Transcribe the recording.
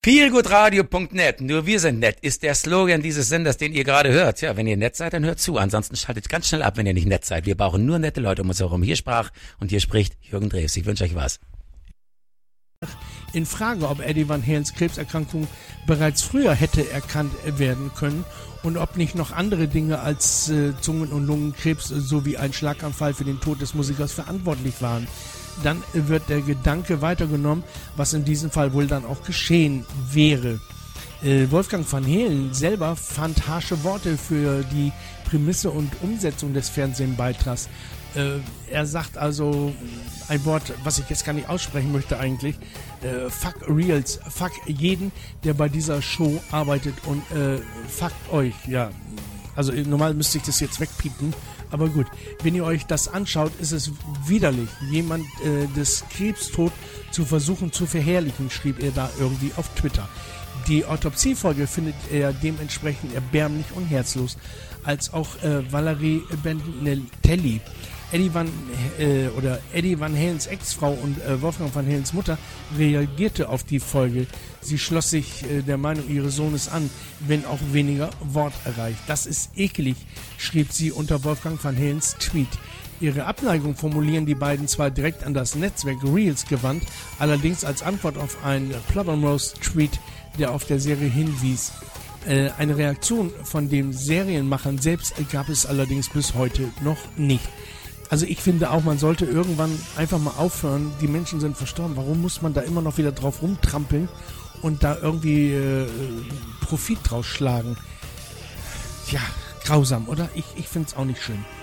Feelgoodradio.net, nur wir sind nett, ist der Slogan dieses Senders, den ihr gerade hört. Ja, wenn ihr nett seid, dann hört zu. Ansonsten schaltet ganz schnell ab, wenn ihr nicht nett seid. Wir brauchen nur nette Leute um uns herum. Hier sprach und hier spricht Jürgen Drews. Ich wünsche euch was. In Frage, ob Eddie Van Halens Krebserkrankung bereits früher hätte erkannt werden können und ob nicht noch andere Dinge als Zungen- und Lungenkrebs sowie ein Schlaganfall für den Tod des Musikers verantwortlich waren. Dann wird der Gedanke weitergenommen, was in diesem Fall wohl dann auch geschehen wäre. Wolfgang Van Halen selber fand harsche Worte für die Prämisse und Umsetzung des Fernsehbeitrags. Er sagt also ein Wort, was ich jetzt gar nicht aussprechen möchte eigentlich. Fuck Reals, fuck jeden, der bei dieser Show arbeitet und fuckt euch. Ja, also normal müsste ich das jetzt wegpiepen. Aber gut, wenn ihr euch das anschaut, ist es widerlich. Jemand des Krebstod zu versuchen zu verherrlichen, schrieb er da irgendwie auf Twitter. Die Autopsiefolge findet er dementsprechend erbärmlich und herzlos, als auch Valerie Bentelli. Eddie Van Halens Ex-Frau und Wolfgang Van Halens Mutter reagierte auf die Folge. Sie schloss sich der Meinung ihres Sohnes an, wenn auch weniger Wort erreicht. Das ist ekelig, schrieb sie unter Wolfgang Van Halens Tweet. Ihre Abneigung formulieren die beiden zwar direkt an das Netzwerk Reels gewandt, allerdings als Antwort auf einen Plottermose-Tweet, der auf der Serie hinwies. Eine Reaktion von den Serienmachern selbst gab es allerdings bis heute noch nicht. Also ich finde auch, man sollte irgendwann einfach mal aufhören. Die Menschen sind verstorben. Warum muss man da immer noch wieder drauf rumtrampeln und da irgendwie Profit draus schlagen? Ja, grausam, oder? Ich finde es auch nicht schön.